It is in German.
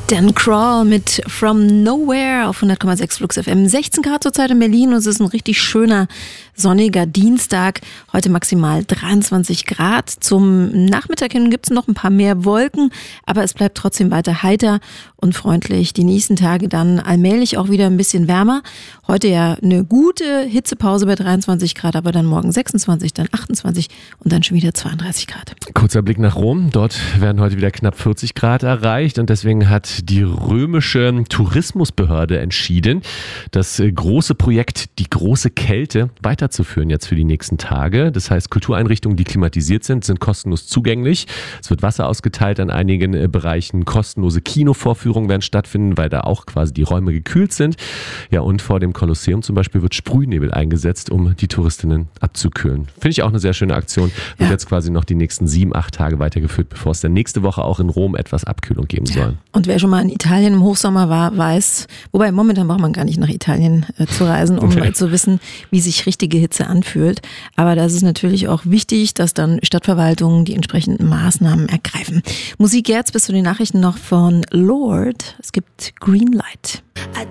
Dan Crawl mit From Nowhere auf 100,6 Flux FM. 16 Grad zurzeit in Berlin und es ist ein richtig schöner, sonniger Dienstag. Heute maximal 23 Grad. Zum Nachmittag hin gibt es noch ein paar mehr Wolken, aber es bleibt trotzdem weiter heiter und freundlich. Die nächsten Tage dann allmählich auch wieder ein bisschen wärmer. Heute ja eine gute Hitzepause bei 23 Grad, aber dann morgen 26, dann 28 und dann schon wieder 32 Grad. Kurzer Blick nach Rom. Dort werden heute wieder knapp 40 Grad erreicht und deswegen hat die römische Tourismusbehörde entschieden, das große Projekt Die große Kälte weiterzuführen jetzt für die nächsten Tage. Das heißt, Kultureinrichtungen, die klimatisiert sind kostenlos zugänglich. Es wird Wasser ausgeteilt an einigen Bereichen. Kostenlose Kinovorführungen werden stattfinden, weil da auch quasi die Räume gekühlt sind. Ja, und vor dem Kolosseum zum Beispiel wird Sprühnebel eingesetzt, um die Touristinnen abzukühlen. Finde ich auch eine sehr schöne Aktion. Wird jetzt quasi noch die nächsten 7-8 Tage weitergeführt, bevor es dann nächste Woche auch in Rom etwas Abkühlung geben soll. Und wer schon mal in Italien im Hochsommer war, weiß, wobei momentan braucht man gar nicht nach Italien zu reisen, um mal zu wissen, wie sich richtige Hitze anfühlt. Aber da ist es natürlich auch wichtig, dass dann Stadtverwaltungen die entsprechenden Maßnahmen ergreifen. Musik jetzt bis zu den Nachrichten noch von Lord. Es gibt Greenlight.